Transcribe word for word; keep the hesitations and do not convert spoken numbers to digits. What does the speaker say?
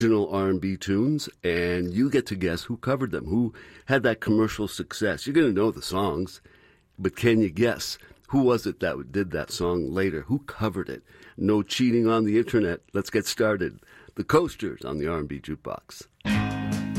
original R and B tunes, and you get to guess who covered them, who had that commercial success. You're going to know the songs, but can you guess who was it that did that song later? Who covered it? No cheating on the internet. Let's get started. The Coasters on the R and B Jukebox.